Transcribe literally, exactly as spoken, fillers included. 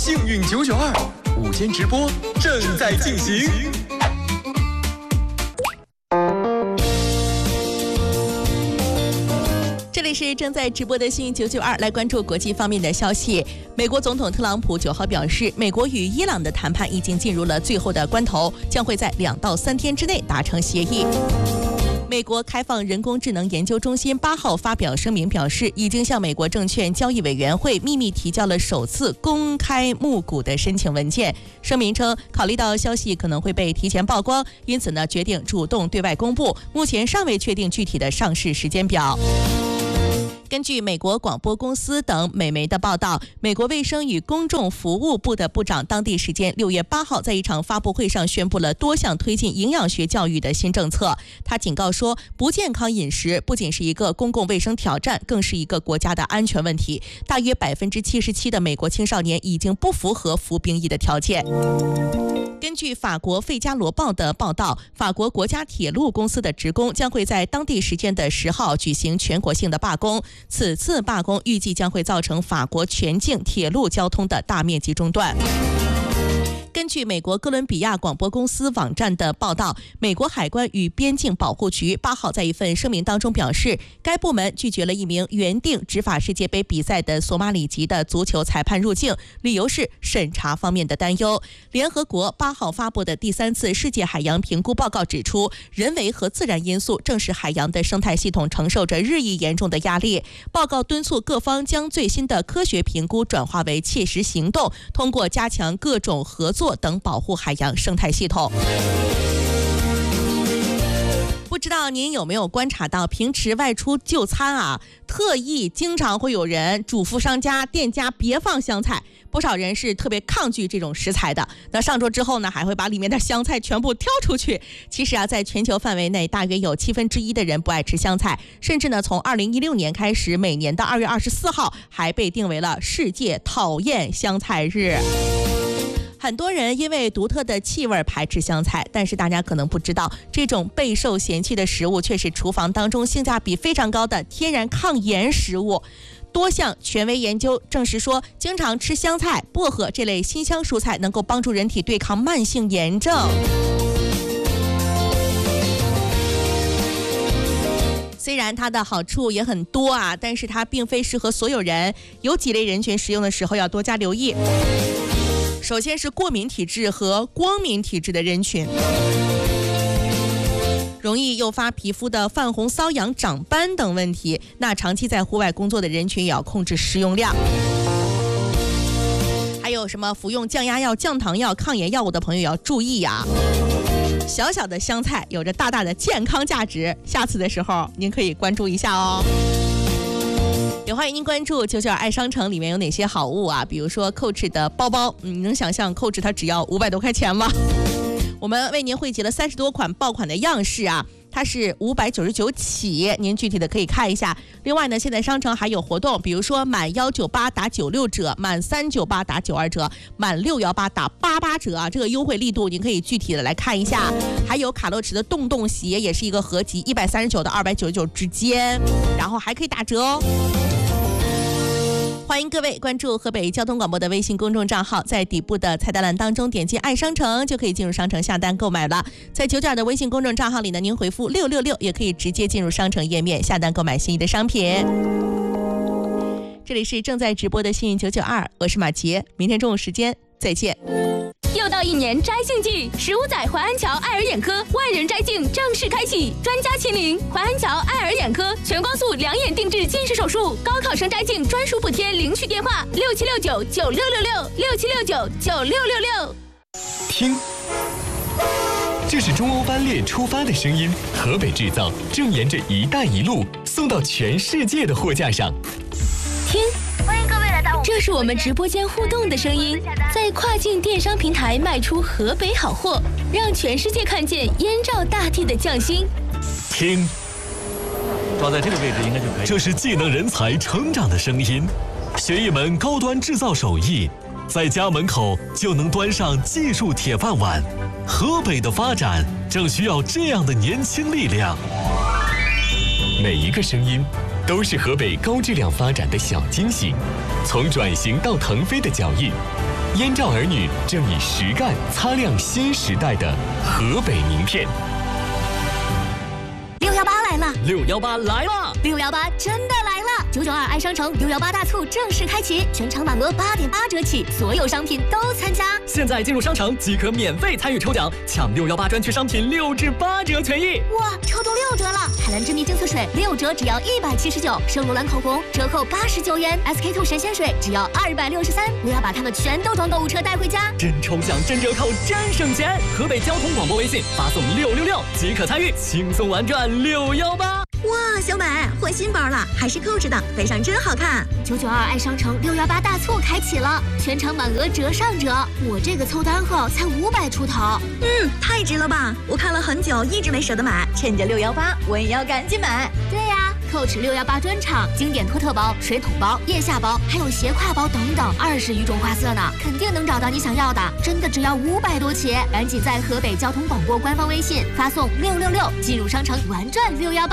幸运九九二午间直播正在进行。 这里是正在直播的幸运九九二，来关注国际方面的消息。美国总统特朗普九号表示，美国与伊朗的谈判已经进入了最后的关头，将会在两到三天之内达成协议。美国开放人工智能研究中心八号发表声明表示，已经向美国证券交易委员会秘密提交了首次公开募股的申请文件。声明称，考虑到消息可能会被提前曝光，因此呢，决定主动对外公布，目前尚未确定具体的上市时间表。根据美国广播公司等美媒的报道，美国卫生与公众服务部的部长当地时间六月八号在一场发布会上宣布了多项推进营养学教育的新政策。他警告说，不健康饮食不仅是一个公共卫生挑战，更是一个国家的安全问题。大约百分之七十七的美国青少年已经不符合服兵役的条件。根据法国《费加罗报》的报道，法国国家铁路公司的职工将会在当地时间的十号举行全国性的罢工。此次罢工预计将会造成法国全境铁路交通的大面积中断。根据美国哥伦比亚广播公司网站的报道，美国海关与边境保护局八号在一份声明当中表示，该部门拒绝了一名原定执法世界杯比赛的索马里籍的足球裁判入境，理由是审查方面的担忧。联合国八号发布的第三次世界海洋评估报告指出，人为和自然因素正是海洋的生态系统承受着日益严重的压力。报告敦促各方将最新的科学评估转化为切实行动，通过加强各种合作等保护海洋生态系统。不知道您有没有观察到，平时外出就餐啊，特意经常会有人嘱咐商家、店家别放香菜，不少人是特别抗拒这种食材的。那上桌之后呢，还会把里面的香菜全部挑出去。其实啊，在全球范围内，大约有七分之一的人不爱吃香菜，甚至呢，从二零一六年开始，每年的二月二十四号还被定为了世界讨厌香菜日。很多人因为独特的气味排斥香菜，但是大家可能不知道，这种备受嫌弃的食物却是厨房当中性价比非常高的天然抗炎食物。多项权威研究证实说，经常吃香菜、薄荷这类辛香蔬菜能够帮助人体对抗慢性炎症。虽然它的好处也很多啊，但是它并非适合所有人，有几类人群食用的时候要多加留意。首先是过敏体质和光敏体质的人群，容易诱发皮肤的泛红、瘙痒、长斑等问题。那长期在户外工作的人群也要控制食用量。还有什么服用降压药、降糖药、抗炎药物的朋友要注意啊！小小的香菜有着大大的健康价值，下次的时候您可以关注一下哦。也欢迎您关注九九二爱商城里面有哪些好物啊，比如说 Coach 的包包，你能想象 Coach 它只要五百多块钱吗？我们为您汇集了三十多款爆款的样式啊，它是五百九十九起，您具体的可以看一下。另外呢，现在商城还有活动，比如说满一九八打九六折，满三九八打九二折，满六一八打八八折啊，这个优惠力度您可以具体的来看一下。还有卡乐驰的洞洞鞋，也是一个合集一百三十九到二百九十九之间，然后还可以打折哦。欢迎各位关注河北交通广播的微信公众账号，在底部的菜单栏当中点击爱商城就可以进入商城下单购买了。在九九二的微信公众账号里呢，您回复六六六也可以直接进入商城页面下单购买心仪的商品。这里是正在直播的幸运九九二，我是马杰，明天中午时间再见。 又到一年摘杏季，十五载淮安桥爱尔眼科万人摘杏正式开启，专家亲临淮安桥爱尔眼科，全光速两眼定制近视手术，高考生摘杏专属补贴，领取电话六七六九九六六六六七六九九六六六。 听，这是中欧班列出发的声音，河北制造正沿着“一带一路”送到全世界的货架上。 听，欢迎各位来到，这是我们直播间互动的声音，在跨境电商平台卖出河北好货，让全世界看见燕赵大地的匠心。 听， 抓在这个位置应该就可以。 这是技能人才成长的声音，学一门高端制造手艺，在家门口就能端上技术铁饭碗。河北的发展正需要这样的年轻力量。每一个声音都是河北高质量发展的小惊喜，从转型到腾飞的脚印， 燕赵儿女正以实干擦亮新时代的河北名片。 六幺八来了， 六幺八来了， 六幺八真的来了！九九二爱商城六幺八大促正式开启，全场满额八点八折起，所有商品都参加。 现在进入商城即可免费参与抽奖，抢六幺八专区商品六至八折权益。 哇，抽中六折了！海蓝珍妮净色水六折只要一百七十九，圣罗兰口红折扣八十九元 ，S K two 神仙水只要二百六十三。我要把它们全都装购物车带回家。 真抽奖，真折扣，真省钱！河北交通广播微信发送六六六即可参与，轻松玩转六幺八。 哇，小美换新包了，还是扣着的，背上真好看。九九二爱商城六幺八大促开启了，全场满额折上折。我这个凑单后才五百出头，嗯，太值了吧！我看了很久，一直没舍得买，趁着六幺八，我也要赶紧买。对呀，Coach 六幺八专场，经典托特包、水桶包、腋下包，还有斜挎包等等，二十余种花色呢，肯定能找到你想要的。真的只要五百多起，赶紧在河北交通广播官方微信发送六六六，进入商城玩转六幺八。